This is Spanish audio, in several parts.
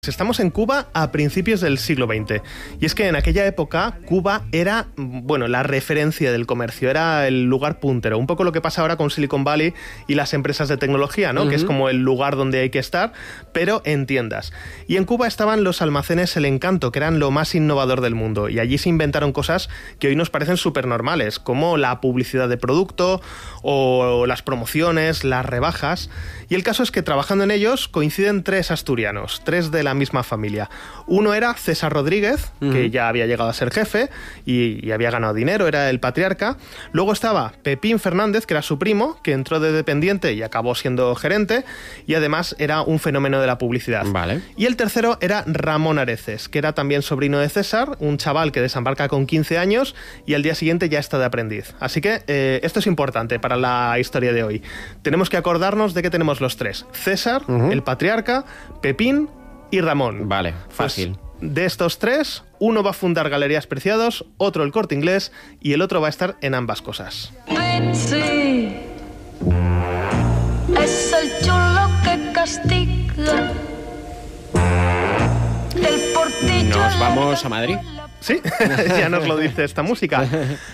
Estamos en Cuba a principios del siglo XX y es que en aquella época Cuba era, la referencia del comercio, era el lugar puntero, un poco lo que pasa ahora con Silicon Valley y las empresas de tecnología, ¿no? Que es como el lugar donde hay que estar, pero en tiendas. Y en Cuba estaban los almacenes El Encanto, que eran lo más innovador del mundo, y allí se inventaron cosas que hoy nos parecen súper normales, como la publicidad de producto o las promociones, las rebajas. Y el caso es que trabajando en ellos coinciden tres asturianos, tres de la misma familia. Uno era César Rodríguez, que ya había llegado a ser jefe y había ganado dinero, era el patriarca. Luego estaba Pepín Fernández, que era su primo, que entró de dependiente y acabó siendo gerente, y además era un fenómeno de la publicidad. Vale. Y el tercero era Ramón Areces, que era también sobrino de César, un chaval que desembarca con 15 años y al día siguiente ya está de aprendiz. Así que esto es importante para la historia de hoy. Tenemos que acordarnos de que tenemos los tres: César, el patriarca, Pepín y Ramón. Vale, fácil. Pues, de estos tres, uno va a fundar Galerías Preciados, otro el Corte Inglés y el otro va a estar en ambas cosas. Vinci es el chulo que castiga. El portillo. Nos vamos a Madrid. Sí, ya nos lo dice esta música.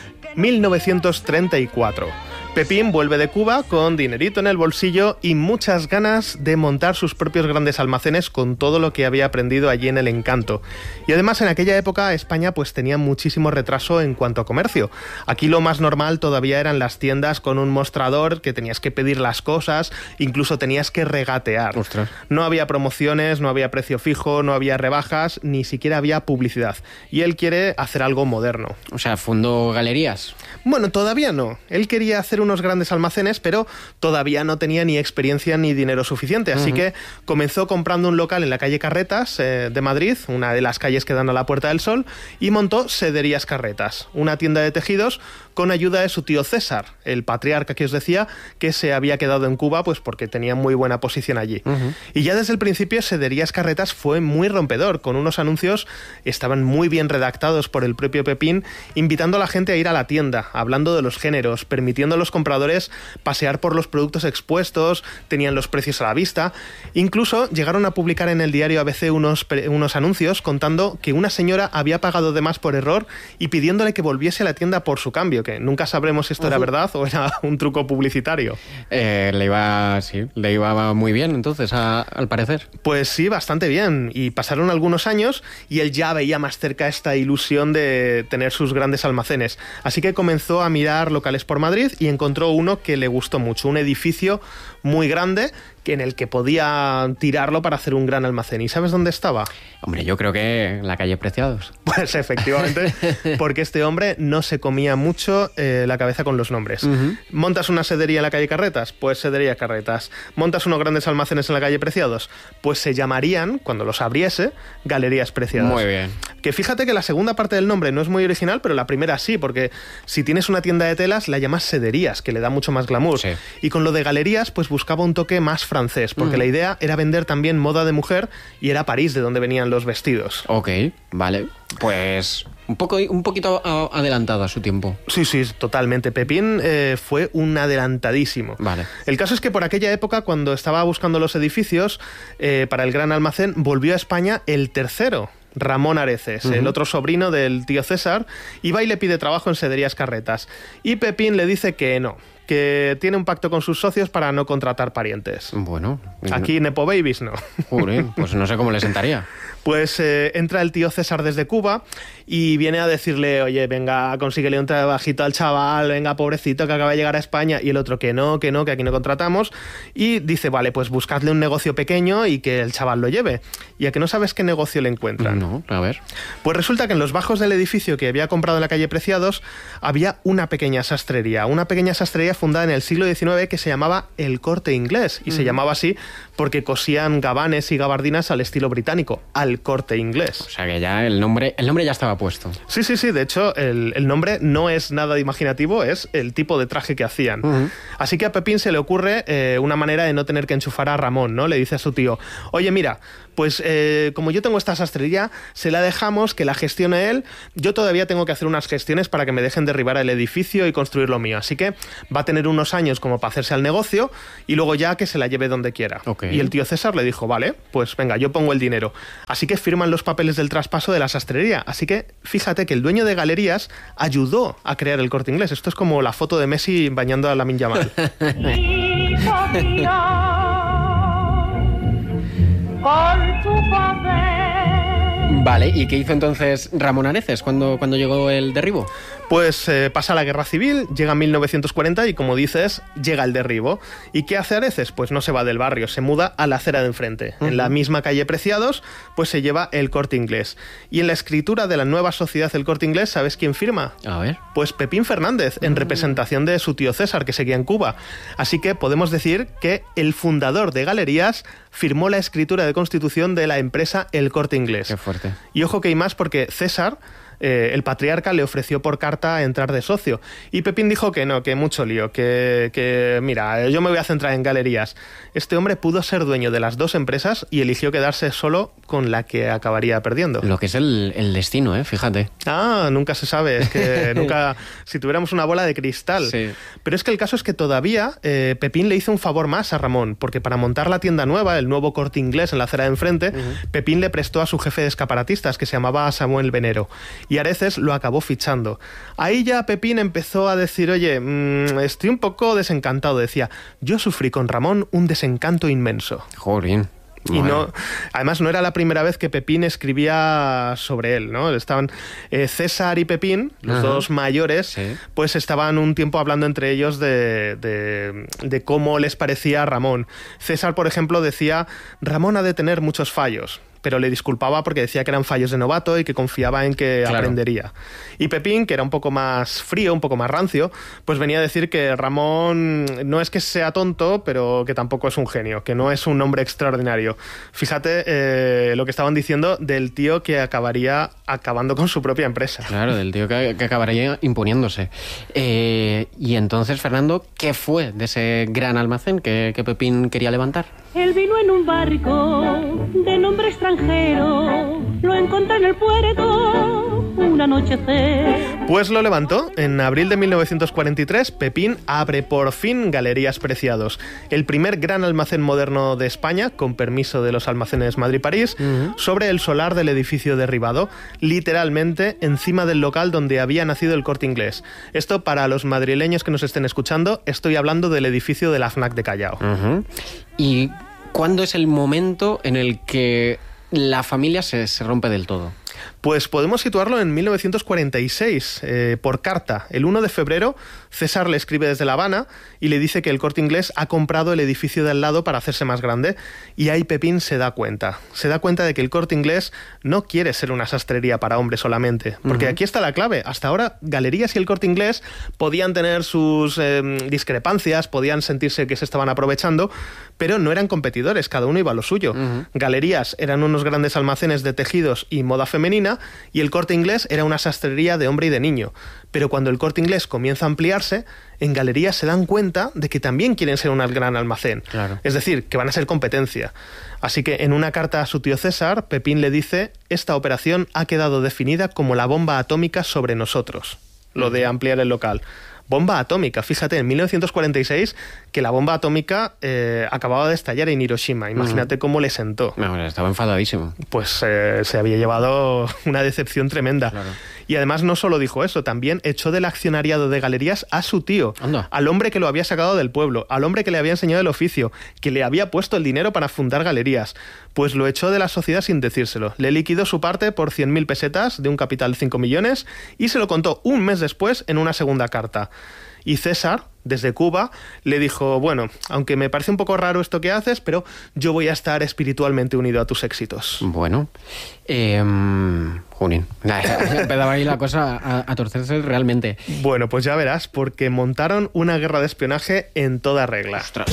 1934. Pepín vuelve de Cuba con dinerito en el bolsillo y muchas ganas de montar sus propios grandes almacenes con todo lo que había aprendido allí en El Encanto. Y además en aquella época España pues tenía muchísimo retraso en cuanto a comercio. Aquí lo más normal todavía eran las tiendas con un mostrador que tenías que pedir las cosas, incluso tenías que regatear. Ostras. No había promociones, no había precio fijo, no había rebajas, ni siquiera había publicidad. Y él quiere hacer algo moderno. O sea, fundó galerías. Bueno, todavía no. Él quería hacer unos grandes almacenes, pero todavía no tenía ni experiencia ni dinero suficiente. Así que comenzó comprando un local en la calle Carretas de Madrid, una de las calles que dan a la Puerta del Sol, y montó Sederías Carretas, una tienda de tejidos con ayuda de su tío César, el patriarca que os decía, que se había quedado en Cuba pues porque tenía muy buena posición allí. Y ya desde el principio Sederías Carretas fue muy rompedor, con unos anuncios, estaban muy bien redactados por el propio Pepín, invitando a la gente a ir a la tienda, hablando de los géneros, permitiendo a los compradores pasear por los productos expuestos, tenían los precios a la vista. Incluso llegaron a publicar en el diario ABC unos anuncios contando que una señora había pagado de más por error y pidiéndole que volviese a la tienda por su cambio, que nunca sabremos si esto era verdad o era un truco publicitario. Le iba muy bien entonces, al parecer. Pues sí, bastante bien. Y pasaron algunos años y él ya veía más cerca esta ilusión de tener sus grandes almacenes. Así que comenzó a mirar locales por Madrid y encontró uno que le gustó mucho, un edificio muy grande en el que podía tirarlo para hacer un gran almacén. ¿Y sabes dónde estaba? Hombre, yo creo que en la calle Preciados. Pues efectivamente, porque este hombre no se comía mucho la cabeza con los nombres. ¿Montas una sedería en la calle Carretas? Pues Sedería Carretas. ¿Montas unos grandes almacenes en la calle Preciados? Pues se llamarían, cuando los abriese, Galerías Preciados. Muy bien. Que fíjate que la segunda parte del nombre no es muy original, pero la primera sí, porque si tienes una tienda de telas la llamas Sederías, que le da mucho más glamour. Sí. Y con lo de galerías, pues buscaba un toque más francés, porque la idea era vender también moda de mujer y era París de donde venían los vestidos. Ok, vale. Pues un poquito adelantado a su tiempo. Sí, totalmente. Pepín fue un adelantadísimo. Vale. El caso es que por aquella época, cuando estaba buscando los edificios para el gran almacén, volvió a España el tercero, Ramón Areces, el otro sobrino del tío César, y va y le pide trabajo en Sederías Carretas. Y Pepín le dice que no, que tiene un pacto con sus socios para no contratar parientes. Bueno. Aquí Nepo Babies no. Joder, pues no sé cómo le sentaría. Pues entra el tío César desde Cuba y viene a decirle: oye, venga, consíguele un trabajito al chaval, venga, pobrecito, que acaba de llegar a España. Y el otro que no, que aquí no contratamos. Y dice: vale, pues buscadle un negocio pequeño y que el chaval lo lleve. ¿Y a que no sabes qué negocio le encuentran? No, a ver. Pues resulta que en los bajos del edificio que había comprado en la calle Preciados había una pequeña sastrería fundada en el siglo XIX que se llamaba El Corte Inglés, y se llamaba así porque cosían gabanes y gabardinas al estilo británico, al Corte Inglés. O sea que ya el nombre ya estaba puesto. Sí, de hecho el nombre no es nada imaginativo, es el tipo de traje que hacían. Así que a Pepín se le ocurre una manera de no tener que enchufar a Ramón, ¿no? Le dice a su tío: oye, mira, pues como yo tengo esta sastrería, se la dejamos, que la gestione él. Yo todavía tengo que hacer unas gestiones para que me dejen derribar el edificio y construir lo mío. Así que va a tener unos años como para hacerse al negocio y luego ya que se la lleve donde quiera. Okay. Y el tío César le dijo, vale, pues venga, yo pongo el dinero. Así que firman los papeles del traspaso de la sastrería. Así que fíjate que el dueño de Galerías ayudó a crear el Corte Inglés. Esto es como la foto de Messi bañando a Lamine Yamal. Vale, ¿y qué hizo entonces Ramón Areces cuando llegó el derribo? Pues pasa la guerra civil, llega 1940 y, como dices, llega el derribo. ¿Y qué hace Areces? Pues no se va del barrio, se muda a la acera de enfrente. En la misma calle Preciados, pues se lleva el Corte Inglés. Y en la escritura de la nueva sociedad El Corte Inglés, ¿sabes quién firma? A ver. Pues Pepín Fernández, en representación de su tío César, que seguía en Cuba. Así que podemos decir que el fundador de Galerías firmó la escritura de constitución de la empresa El Corte Inglés. Qué fuerte. Y ojo que hay más, porque César, el patriarca, le ofreció por carta entrar de socio. Y Pepín dijo que no, que mucho lío, que mira, yo me voy a centrar en Galerías. Este hombre pudo ser dueño de las dos empresas y eligió quedarse solo con la que acabaría perdiendo. Lo que es el destino, fíjate. Ah, nunca se sabe, es que nunca... Si tuviéramos una bola de cristal. Sí. Pero es que el caso es que todavía Pepín le hizo un favor más a Ramón, porque para montar la tienda nueva, el nuevo Corte Inglés en la acera de enfrente, Pepín le prestó a su jefe de escaparatistas, que se llamaba Samuel Venero, y Areces lo acabó fichando. Ahí ya Pepín empezó a decir, oye, estoy un poco desencantado, decía, yo sufrí con Ramón un desencanto inmenso. Jorín. Y no, además no era la primera vez que Pepín escribía sobre él, ¿no? Estaban César y Pepín, los dos mayores, sí. Pues estaban un tiempo hablando entre ellos de cómo les parecía Ramón. César, por ejemplo, decía, Ramón ha de tener muchos fallos, pero le disculpaba porque decía que eran fallos de novato y que confiaba en que aprendería. Y Pepín, que era un poco más frío, un poco más rancio, pues venía a decir que Ramón no es que sea tonto, pero que tampoco es un genio, que no es un hombre extraordinario. Fíjate lo que estaban diciendo del tío que acabaría acabando con su propia empresa. Claro, del tío que acabaría imponiéndose. Y entonces, Fernando, ¿qué fue de ese gran almacén que Pepín quería levantar? Él vino en un barco de nombre extranjero, lo encontré en el puerto un anochecer. Pues lo levantó. En abril de 1943, Pepín abre por fin Galerías Preciados, el primer gran almacén moderno de España, con permiso de los almacenes Madrid-París, sobre el solar del edificio derribado, literalmente encima del local donde había nacido el Corte Inglés. Esto, para los madrileños que nos estén escuchando, estoy hablando del edificio de la FNAC de Callao. ¿Y cuándo es el momento en el que la familia se rompe del todo? Pues podemos situarlo en 1946, por carta. El 1 de febrero, César le escribe desde La Habana y le dice que el Corte Inglés ha comprado el edificio de al lado para hacerse más grande, y ahí Pepín se da cuenta. Se da cuenta de que el Corte Inglés no quiere ser una sastrería para hombres solamente, porque aquí está la clave. Hasta ahora, Galerías y el Corte Inglés podían tener sus discrepancias, podían sentirse que se estaban aprovechando, pero no eran competidores, cada uno iba a lo suyo. Galerías eran unos grandes almacenes de tejidos y moda femenina, y el Corte Inglés era una sastrería de hombre y de niño. Pero cuando el Corte Inglés comienza a ampliarse, en Galerías se dan cuenta de que también quieren ser un gran almacén. Claro. Es decir, que van a ser competencia. Así que en una carta a su tío César, Pepín le dice, esta operación ha quedado definida como la bomba atómica sobre nosotros. Lo de ampliar el local. Bomba atómica, fíjate, en 1946, que la bomba atómica acababa de estallar en Hiroshima. Imagínate cómo le sentó. No, estaba enfadadísimo. Pues se había llevado una decepción tremenda. Claro. Y además no solo dijo eso, también echó del accionariado de Galerías a su tío, Anda. al hombre que lo había sacado del pueblo, al hombre que le había enseñado el oficio, que le había puesto el dinero para fundar Galerías. Pues lo echó de la sociedad sin decírselo. Le liquidó su parte por 100.000 pesetas de un capital de 5 millones y se lo contó un mes después en una segunda carta. Y César, desde Cuba, le dijo, bueno, aunque me parece un poco raro esto que haces, pero yo voy a estar espiritualmente unido a tus éxitos. Bueno, Junín, empezaba ahí la cosa a torcerse realmente. Bueno, pues ya verás, porque montaron una guerra de espionaje en toda regla. Ostras.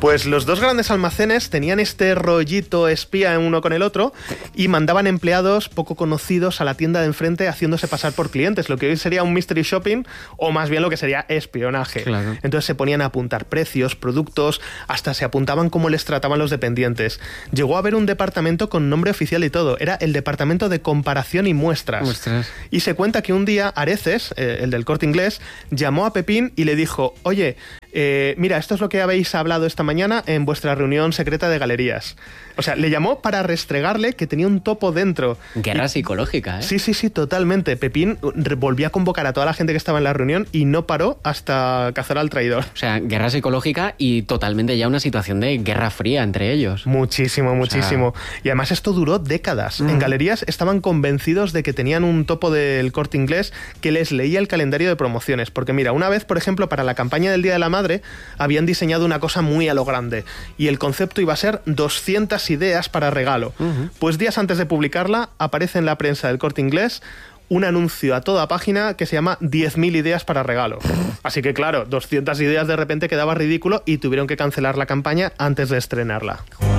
Pues los dos grandes almacenes tenían este rollito espía uno con el otro y mandaban empleados poco conocidos a la tienda de enfrente haciéndose pasar por clientes, lo que hoy sería un mystery shopping o más bien lo que sería espionaje. Claro. Entonces se ponían a apuntar precios, productos, hasta se apuntaban cómo les trataban los dependientes. Llegó a haber un departamento con nombre oficial y todo, era el departamento de comparación y muestras. Y se cuenta que un día Areces, el del Corte Inglés, llamó a Pepín y le dijo: oye, mira, esto es lo que habéis hablado esta mañana en vuestra reunión secreta de galerías. O sea, le llamó para restregarle que tenía un topo dentro. Guerra psicológica, ¿eh? Sí, totalmente. Pepín volvió a convocar a toda la gente que estaba en la reunión y no paró hasta cazar al traidor. O sea, guerra psicológica y totalmente ya una situación de guerra fría entre ellos. Muchísimo. Y además esto duró décadas. En galerías estaban convencidos de que tenían un topo del Corte Inglés que les leía el calendario de promociones. Porque mira, una vez, por ejemplo, para la campaña del Día de la Madre, habían diseñado una cosa muy a lo grande. Y el concepto iba a ser 200 ideas para regalo. Pues días antes de publicarla, aparece en la prensa del Corte Inglés un anuncio a toda página que se llama 10.000 ideas para regalo. Así que claro, 200 ideas de repente quedaba ridículo y tuvieron que cancelar la campaña antes de estrenarla.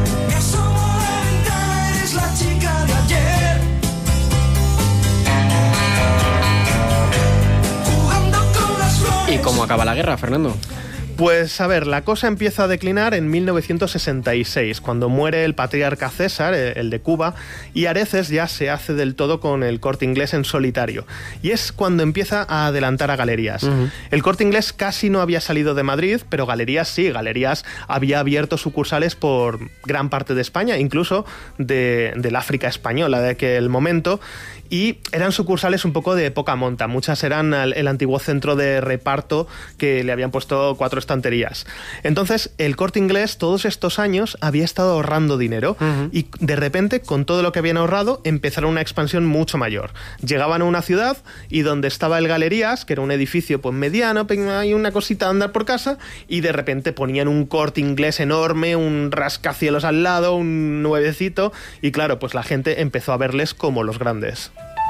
¿Y cómo acaba la guerra, Fernando? Pues a ver, la cosa empieza a declinar en 1966, cuando muere el patriarca César, el de Cuba, y Areces ya se hace del todo con el Corte Inglés en solitario. Y es cuando empieza a adelantar a Galerías. El Corte Inglés casi no había salido de Madrid, pero Galerías sí. Galerías había abierto sucursales por gran parte de España, incluso del África española de aquel momento. Y eran sucursales un poco de poca monta. Muchas eran el antiguo centro de reparto que le habían puesto 4 estanterías. Entonces, el Corte Inglés todos estos años había estado ahorrando dinero y de repente, con todo lo que habían ahorrado, empezaron una expansión mucho mayor. Llegaban a una ciudad y donde estaba el Galerías, que era un edificio pues mediano, hay una cosita de andar por casa, y de repente ponían un Corte Inglés enorme, un rascacielos al lado, un nuevecito, y claro, pues la gente empezó a verles como los grandes.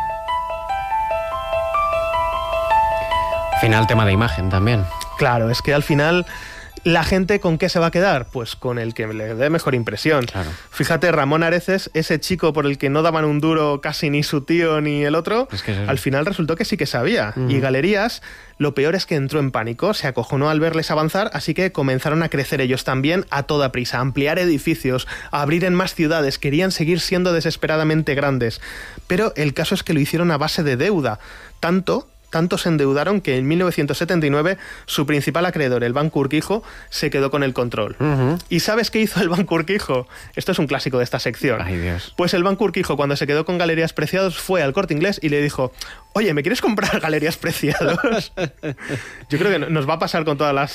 Final, tema de imagen también. Claro, es que al final ¿la gente con qué se va a quedar? Pues con el que le dé mejor impresión. Claro. Fíjate, Ramón Areces, ese chico por el que no daban un duro casi ni su tío ni el otro, es que al final resultó que sí que sabía. Y Galerías, lo peor es que entró en pánico, se acojonó al verles avanzar, así que comenzaron a crecer ellos también a toda prisa, a ampliar edificios, a abrir en más ciudades, querían seguir siendo desesperadamente grandes. Pero el caso es que lo hicieron a base de deuda, tanto se endeudaron que en 1979 su principal acreedor, el Banco Urquijo, se quedó con el control. ¿Y sabes qué hizo el Banco Urquijo? Esto es un clásico de esta sección. Ay, Dios. Pues el Banco Urquijo, cuando se quedó con Galerías Preciados, fue al Corte Inglés y le dijo: oye, ¿me quieres comprar Galerías Preciados? Yo creo que nos va a pasar con todas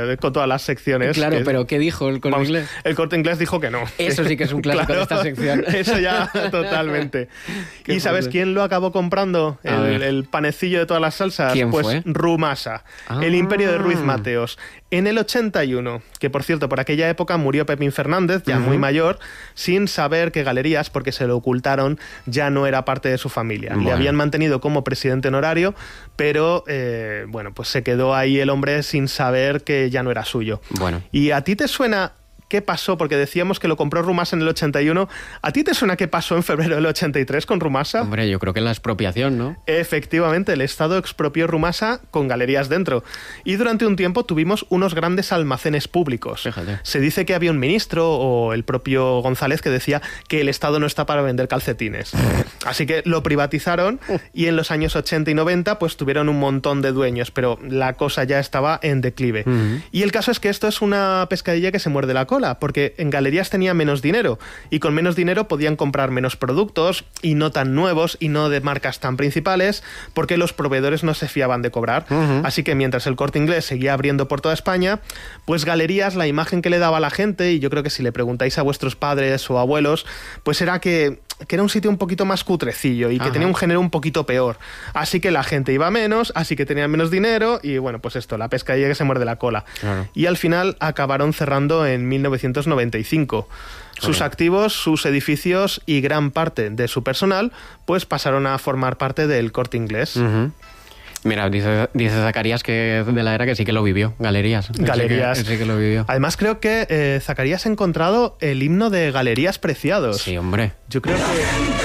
las secciones. Claro, pero ¿qué dijo el Corte Inglés? El Corte Inglés dijo que no. Eso sí que es un clásico Claro, de esta sección. Eso ya, totalmente. ¿Y sabes quién lo acabó comprando? El panecillo de todas las salsas. ¿Quién pues fue? Rumasa, el Imperio de Ruiz Mateos. En el 81, que por cierto, por aquella época murió Pepín Fernández, ya muy mayor, sin saber que Galerías, porque se lo ocultaron, ya no era parte de su familia. Bueno. Le habían mantenido como presidente honorario, pero bueno, pues se quedó ahí el hombre sin saber que ya no era suyo. Bueno. ¿Y a ti te suena qué pasó? Porque decíamos que lo compró Rumasa en el 81. ¿A ti te suena qué pasó en febrero del 83 con Rumasa? Hombre, yo creo que la expropiación, ¿no? Efectivamente, el Estado expropió Rumasa con Galerías dentro. Y durante un tiempo tuvimos unos grandes almacenes públicos. Fíjate. Se dice que había un ministro o el propio González que decía que el Estado no está para vender calcetines. Así que lo privatizaron y en los años 80 y 90 pues tuvieron un montón de dueños, pero la cosa ya estaba en declive. Y el caso es que esto es una pescadilla que se muerde la cola, porque en Galerías tenía menos dinero y con menos dinero podían comprar menos productos y no tan nuevos y no de marcas tan principales, porque los proveedores no se fiaban de cobrar. Así que mientras el Corte Inglés seguía abriendo por toda España, pues Galerías, la imagen que le daba a la gente, y yo creo que si le preguntáis a vuestros padres o abuelos, pues era que era un sitio un poquito más cutrecillo y que tenía un género un poquito peor. Así que la gente iba menos, así que tenían menos dinero y bueno, pues esto, la pescadilla que se muerde la cola. Claro. Y al final acabaron cerrando en 1995. Sus activos, sus edificios y gran parte de su personal pues pasaron a formar parte del Corte Inglés. Mira, dice Zacarías que de la era que sí que lo vivió, Galerías. Galerías. Sí que lo vivió. Además, creo que Zacarías ha encontrado el himno de Galerías Preciados. Sí, hombre. Yo creo que...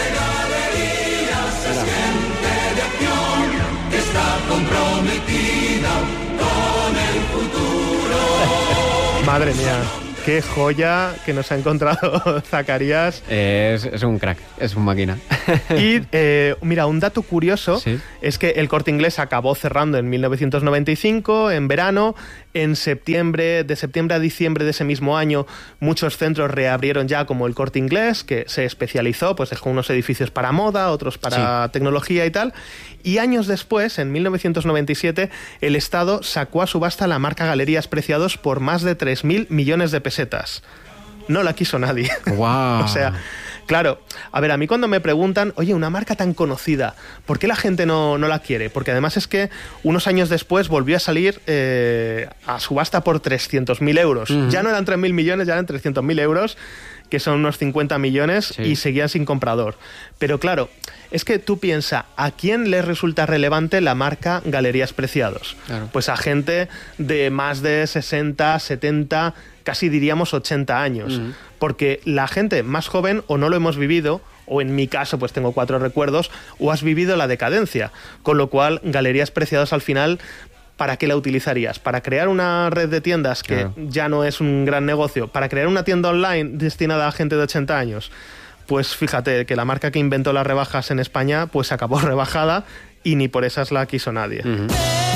Madre mía, qué joya que nos ha encontrado Zacarías. Es un crack, es un máquina. Y mira, un dato curioso ¿Sí? es que el Corte Inglés acabó cerrando en 1995, en verano. De septiembre a diciembre de ese mismo año, muchos centros reabrieron ya, como el Corte Inglés, que se especializó, pues dejó unos edificios para moda, otros para tecnología y tal. Y años después, en 1997, el Estado sacó a subasta la marca Galerías Preciados por más de 3.000 millones de pesetas. No la quiso nadie. Wow. O sea, claro, a ver, a mí cuando me preguntan, oye, una marca tan conocida, ¿por qué la gente no la quiere? Porque además es que unos años después volvió a salir a subasta por 300.000 euros. Uh-huh. Ya no eran 3.000 millones, ya eran 300.000 euros, que son unos 50 millones, sí. Y seguían sin comprador. Pero claro, es que tú piensas, ¿a quién le resulta relevante la marca Galerías Preciados? Claro. Pues a gente de más de 60, 70, casi diríamos 80 años. Uh-huh. Porque la gente más joven o no lo hemos vivido, o en mi caso pues tengo 4 recuerdos, o has vivido la decadencia. Con lo cual, Galerías Preciados al final, ¿para qué la utilizarías? ¿Para crear una red de tiendas que claro. ya no es un gran negocio? ¿Para crear una tienda online destinada a gente de 80 años? Pues fíjate que la marca que inventó las rebajas en España pues acabó rebajada y ni por esas la quiso nadie. Uh-huh.